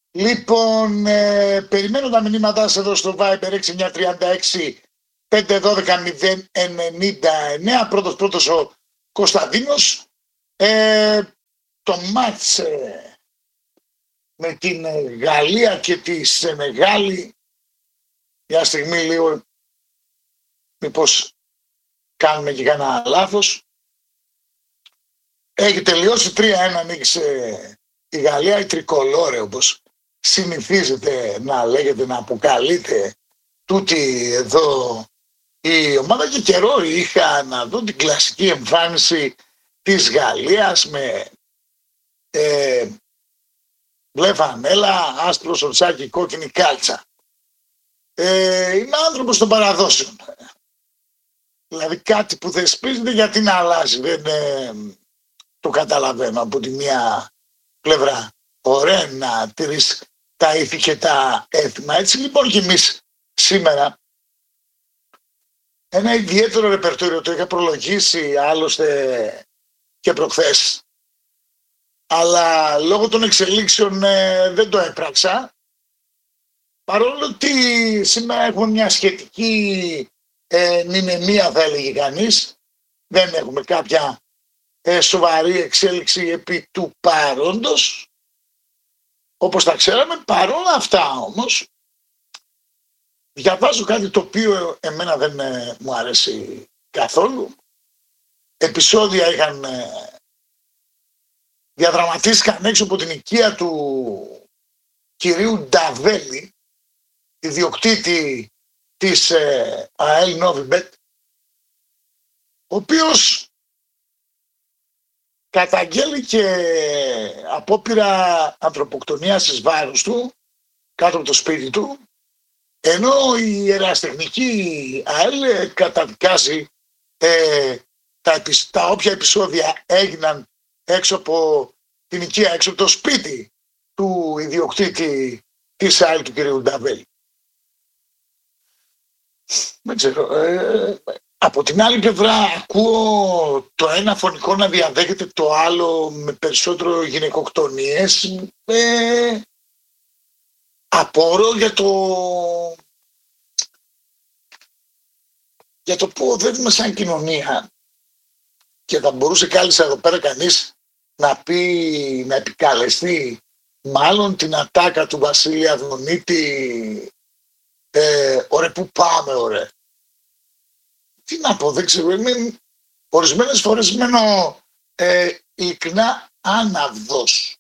Λοιπόν, περιμένω τα μηνύματά σας εδώ στο Viber 6936 512 099. Πρώτος ο Κωνσταντίνος. Το μάτς με την Γαλλία και τη Σενεγάλη, μια στιγμή λίγο μήπως κάνουμε και κανένα λάθος. Έχει τελειώσει 3-1, νίκησε η Γαλλία, η τρικολόρε όπως συνηθίζεται να λέγεται, να αποκαλείται τούτη εδώ η ομάδα, και καιρό είχα να δω την κλασική εμφάνιση της Γαλλίας με μπλε φανέλα, άσπρο σορτσάκι, κόκκινη κάλτσα. Είμαι άνθρωπος των παραδόσεων. Δηλαδή κάτι που θεσπίζεται γιατί να αλλάζει, δεν το καταλαβαίνω από τη μία πλευρά. Ωραία να τηρείς τα ήθη και τα έθιμα. Έτσι λοιπόν και εμείς σήμερα ένα ιδιαίτερο ρεπερτόριο, το είχα προλογίσει άλλωστε και προχθές, αλλά λόγω των εξελίξεων δεν το έπραξα, παρόλο ότι σήμερα έχουμε μια σχετική νηνεμία, θα έλεγε κανείς, δεν έχουμε κάποια σοβαρή εξέλιξη επί του παρόντος όπως τα ξέραμε. Παρόλα αυτά όμως διαβάζω κάτι το οποίο εμένα δεν μου αρέσει καθόλου. Επεισόδια είχαν διαδραματίστηκαν έξω από την οικία του κυρίου Νταβέλη, ιδιοκτήτη της ΑΕΛ Νόβιμπετ, ο οποίος καταγγέλει και απόπειρα ανθρωποκτονίας εις βάρος του κάτω από το σπίτι του, ενώ η ερασιτεχνική ΑΕΛ καταδικάζει τα όποια επεισόδια έγιναν έξω από την οικία, έξω από το σπίτι του ιδιοκτήτη της ΑΕΛ του κ. Νταβέλη. Δεν ξέρω. Από την άλλη πλευρά ακούω το ένα φωνικό να διαδέχεται το άλλο με περισσότερο γυναικοκτονίες. Απορώ για το που οδεύουμε σαν κοινωνία, και θα μπορούσε κάλλιστα εδώ πέρα κανείς να πει, να επικαλεστεί μάλλον την ατάκα του Βασίλη Αδωνίτη, «Ωραία, πού πάμε, ωραία». Τι να πω, δεν ξέρω, ορισμένες φορές μένω ειλικρινά άναυδος.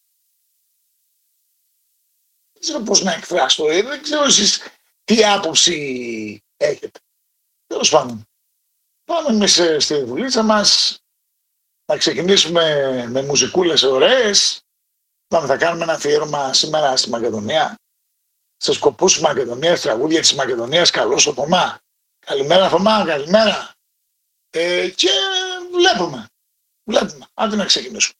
Δεν ξέρω πώς να εκφράσω, δεν ξέρω εσείς τι άποψη έχετε. Τέλος πάντων, πάμε εμείς στη δουλίτσα μας, να ξεκινήσουμε με μουσικούλες ωραίες. Θα κάνουμε ένα αφιέρωμα σήμερα στη Μακεδονία, σε σκοπούς της Μακεδονίας, τραγούδια της Μακεδονίας. Καλώς ο Θωμά. Καλημέρα Θωμά, καλημέρα. Και βλέπουμε. Άντε να ξεκινήσουμε.